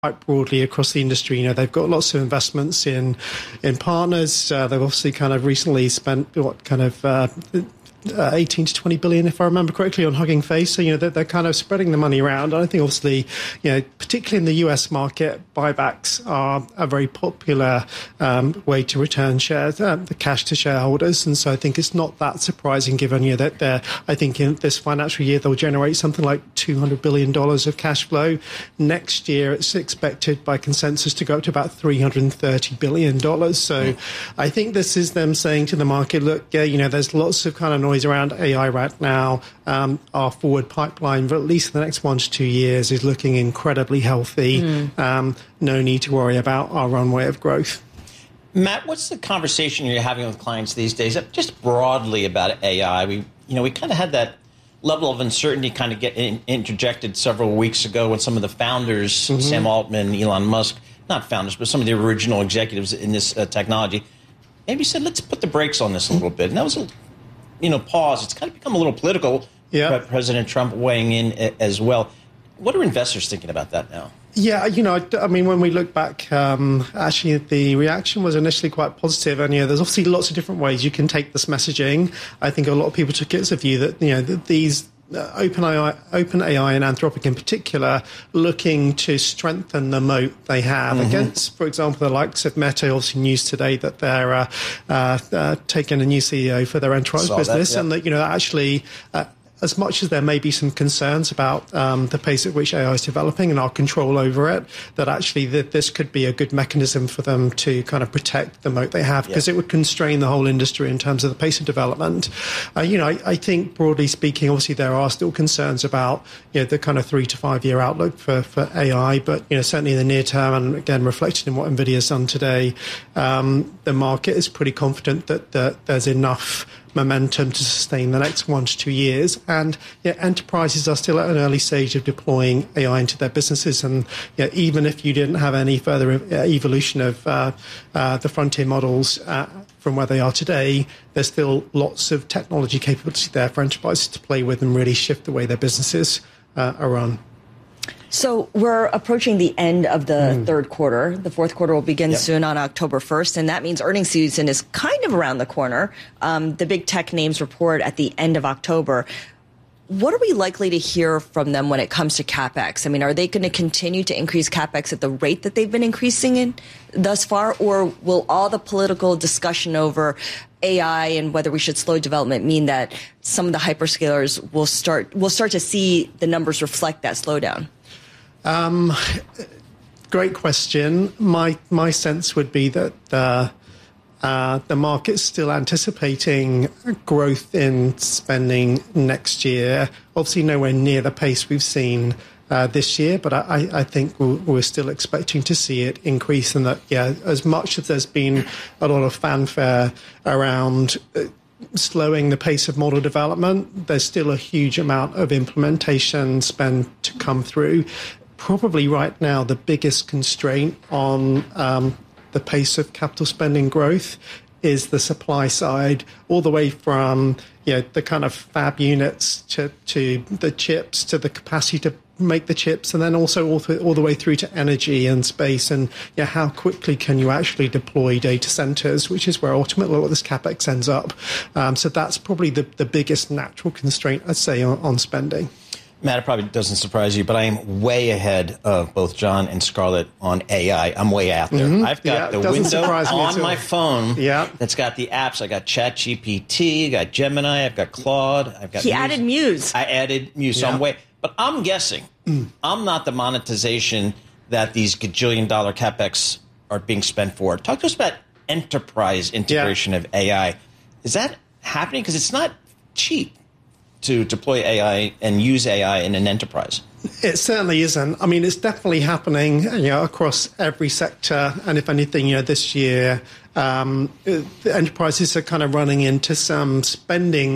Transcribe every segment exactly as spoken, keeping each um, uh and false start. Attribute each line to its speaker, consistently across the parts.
Speaker 1: quite broadly across the industry. You know, they've got lots of investments in in partners. Uh, they've obviously kind of recently spent what kind of uh, Uh, eighteen to twenty billion, if I remember correctly, on Hugging Face. So, you know, they're, they're kind of spreading the money around. And I think, obviously, you know, particularly in the U S market, buybacks are a very popular um, way to return shares, uh, the cash to shareholders. And so I think it's not that surprising, given, you know, that they're, I think in this financial year, they'll generate something like two hundred billion dollars of cash flow. Next year, it's expected by consensus to go up to about three hundred thirty billion dollars. So I think this is them saying to the market, look, yeah, you know, there's lots of kind of noise around A I right now. Um, our forward pipeline, for at least the next one to two years, is looking incredibly healthy. Mm. Um, no need to worry about our runway of growth.
Speaker 2: Matt, what's the conversation you're having with clients these days, just broadly about A I? We, you know, we kind of had that level of uncertainty kind of get in, interjected several weeks ago when some of the founders, mm-hmm. Sam Altman, Elon Musk, not founders, but some of the original executives in this uh, technology, maybe said, let's put the brakes on this a little bit. And that was a you know, pause. It's kind of become a little political. Yeah. President Trump weighing in as well. What are investors thinking about that now?
Speaker 1: Yeah, you know, I mean, when we look back, um, actually, the reaction was initially quite positive. And, you know, there's obviously lots of different ways you can take this messaging. I think a lot of people took it as a view that, you know, that these Uh, OpenAI, OpenAI and Anthropic in particular, looking to strengthen the moat they have mm-hmm. against, for example, the likes of Meta. Obviously, news today that they're uh, uh, uh, taking a new C E O for their enterprise
Speaker 2: Saw
Speaker 1: business,
Speaker 2: that, yeah.
Speaker 1: and that, you know, actually. Uh, As much as there may be some concerns about um, the pace at which A I is developing and our control over it, that actually th- this could be a good mechanism for them to kind of protect the moat they have, because yeah. it would constrain the whole industry in terms of the pace of development. Uh, you know, I, I think broadly speaking, obviously there are still concerns about, you know, the kind of three to five year outlook for, for A I, but, you know, certainly in the near term, and again, reflected in what NVIDIA's done today, um, the market is pretty confident that, that there's enough momentum to sustain the next one to two years. And yeah, enterprises are still at an early stage of deploying A I into their businesses. And yeah, even if you didn't have any further evolution of uh, uh, the frontier models uh, from where they are today, there's still lots of technology capability there for enterprises to play with and really shift the way their businesses uh, are run.
Speaker 3: So we're approaching the end of the mm. third quarter. The fourth quarter will begin yep. soon on October first, and that means earnings season is kind of around the corner. Um, the big tech names report at the end of October. What are we likely to hear from them when it comes to CapEx? I mean, are they going to continue to increase CapEx at the rate that they've been increasing it thus far, or will all the political discussion over A I and whether we should slow development mean that some of the hyperscalers will start will start to see the numbers reflect that slowdown?
Speaker 1: Um, great question. My my sense would be that uh, uh, the market's still anticipating growth in spending next year. Obviously, nowhere near the pace we've seen uh, this year, but I, I think we're, we're still expecting to see it increase. And that, yeah, as much as there's been a lot of fanfare around Uh, slowing the pace of model development, there's still a huge amount of implementation spend to come through. Probably right now, the biggest constraint on um, the pace of capital spending growth is the supply side, all the way from, you know, the kind of fab units to, to the chips, to the capacity to make the chips, and then also all, th- all the way through to energy and space, and you know, how quickly can you actually deploy data centers, which is where ultimately all this CapEx ends up. Um, so that's probably the, the biggest natural constraint, I'd say, on, on spending.
Speaker 2: Matt, it probably doesn't surprise you, but I am way ahead of both John and Scarlett on A I. I'm way out there.
Speaker 1: Mm-hmm.
Speaker 2: I've got
Speaker 1: yeah,
Speaker 2: the window on my phone
Speaker 1: yeah.
Speaker 2: that's got the apps. I got ChatGPT, I got Gemini, I've got Claude, I've got
Speaker 3: He
Speaker 2: Muse.
Speaker 3: added Muse.
Speaker 2: I added Muse, yeah. so I'm way. But I'm guessing mm. I'm not the monetization that these gajillion dollar CapEx are being spent for. Talk to us about enterprise integration yeah. of A I. Is that happening? Because it's not cheap to deploy A I and use A I in an enterprise.
Speaker 1: It certainly isn't. I mean, it's definitely happening, you know, across every sector. And if anything, you know, this year, um, the enterprises are kind of running into some spending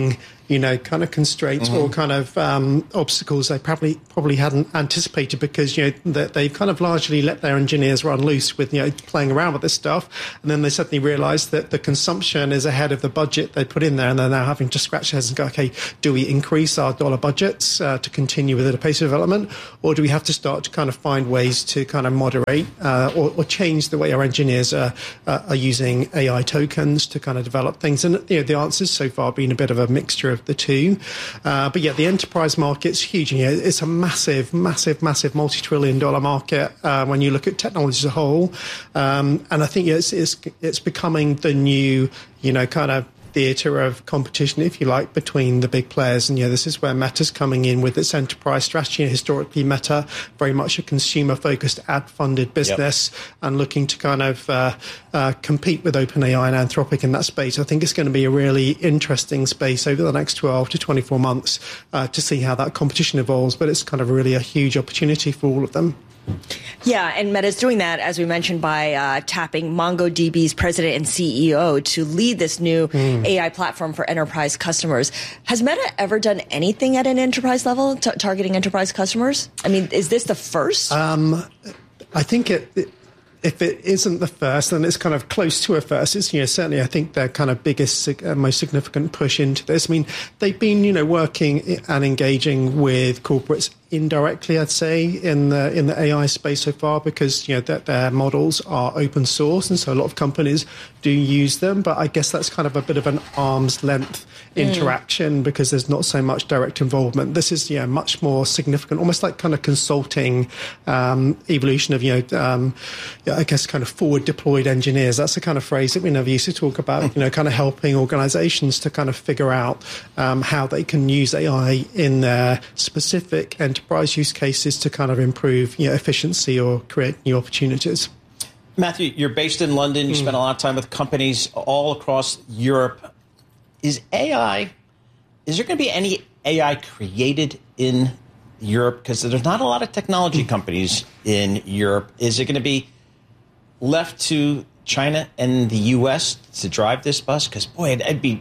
Speaker 1: you know, kind of constraints mm-hmm. or kind of um, obstacles they probably probably hadn't anticipated, because, you know, that they've kind of largely let their engineers run loose with, you know, playing around with this stuff. And then they suddenly realized that the consumption is ahead of the budget they put in there. And they're now having to scratch their heads and go, okay, do we increase our dollar budgets uh, to continue with the pace of development? Or do we have to start to kind of find ways to kind of moderate uh, or, or change the way our engineers are, uh, are using A I tokens to kind of develop things? And, you know, the answers so far have been a bit of a mixture of the two. Uh, but yeah, the enterprise market's huge. You know, it's a massive, massive, massive multi-trillion dollar market uh, when you look at technology as a whole. Um, and I think it's, it's, it's becoming the new, you know, kind of theatre of competition, if you like, between the big players. And yeah, this is where Meta's coming in with its enterprise strategy. Historically, Meta, very much a consumer-focused, ad-funded business, yep. and looking to kind of uh, uh, compete with OpenAI and Anthropic in that space. I think it's going to be a really interesting space over the next twelve to twenty-four months uh, to see how that competition evolves. But it's kind of really a huge opportunity for all of them.
Speaker 3: Yeah, and Meta's doing that, as we mentioned, by uh, tapping MongoDB's president and C E O to lead this new mm. A I platform for enterprise customers. Has Meta ever done anything at an enterprise level, t- targeting enterprise customers? I mean, is this the first?
Speaker 1: Um, I think it, it, if it isn't the first, then it's kind of close to a first. It's, you know, certainly I think their kind of biggest, uh, most significant push into this. I mean, they've been, you know, working and engaging with corporates indirectly, I'd say, in the in the A I space so far, because, you know, that their models are open source, and so a lot of companies do use them. But I guess that's kind of a bit of an arm's length interaction mm. because there's not so much direct involvement. This is, yeah, much more significant, almost like kind of consulting um, evolution of, you know, um, yeah, I guess kind of forward deployed engineers. That's the kind of phrase that we never used to talk about, you know, kind of helping organizations to kind of figure out um, how they can use A I in their specific enterprise use cases to kind of improve, you know, efficiency or create new opportunities.
Speaker 2: Matthew, you're based in London. You mm. spend a lot of time with companies all across Europe. Is A I, is there going to be any A I created in Europe? Because there's not a lot of technology companies in Europe. Is it going to be left to China and the U S to drive this bus? Because, boy, it'd be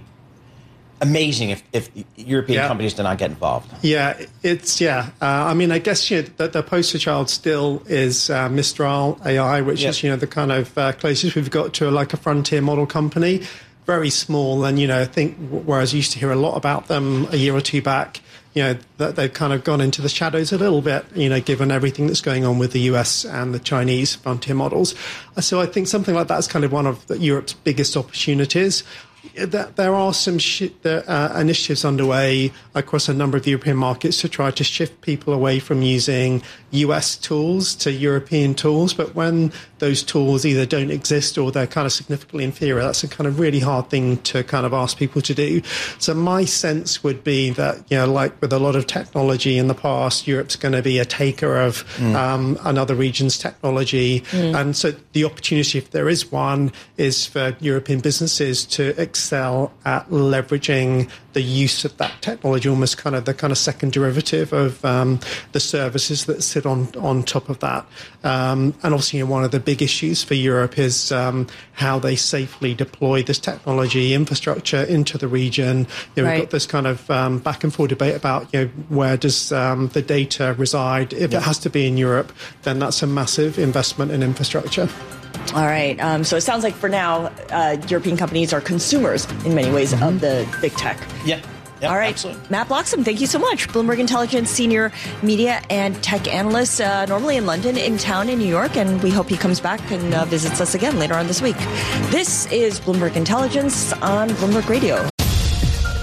Speaker 2: amazing if, if European yeah. companies did not get involved.
Speaker 1: Yeah, it's, yeah. Uh, I mean, I guess, you know, the, the poster child still is uh, Mistral A I, which yep. is, you know, the kind of uh, closest we've got to a, like a frontier model company. Very small, and, you know, I think whereas I used to hear a lot about them a year or two back, you know, that they've kind of gone into the shadows a little bit, you know, given everything that's going on with the U S and the Chinese frontier models. So I think something like that is kind of one of the, Europe's biggest opportunities. There are some sh- uh, initiatives underway across a number of European markets to try to shift people away from using U S tools to European tools. But when those tools either don't exist or they're kind of significantly inferior, that's a kind of really hard thing to kind of ask people to do. So my sense would be that, you know, like with a lot of technology in the past, Europe's going to be a taker of mm. um, another region's technology. Mm. And so the opportunity, if there is one, is for European businesses to excel at leveraging the use of that technology, almost kind of the kind of second derivative of um, the services that sit on, on top of that. Um, and obviously, you know, one of the big issues for Europe is um, how they safely deploy this technology infrastructure into the region. You know, right. We've got this kind of um, back and forth debate about, you know, where does um, the data reside? If yeah. it has to be in Europe, then that's a massive investment in infrastructure.
Speaker 3: All right. Um, so it sounds like for now, uh, European companies are consumers in many ways mm-hmm. of the big tech.
Speaker 2: Yeah. Yep,
Speaker 3: All right.
Speaker 2: Absolutely.
Speaker 3: Matt Bloxham, thank you so much. Bloomberg Intelligence Senior Media and Tech Analyst, uh, normally in London, in town in New York, and we hope he comes back and uh, visits us again later on this week. This is Bloomberg Intelligence on Bloomberg Radio.